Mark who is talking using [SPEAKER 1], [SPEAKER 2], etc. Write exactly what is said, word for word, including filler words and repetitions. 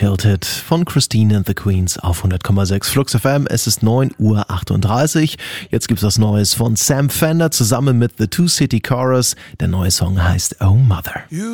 [SPEAKER 1] Killed It von Christine and the Queens auf hundert Komma sechs Flux F M. Es ist neun Uhr achtunddreißig. Jetzt gibt's was Neues von Sam Fender zusammen mit The Two City Chorus. Der neue Song heißt Oh Mother.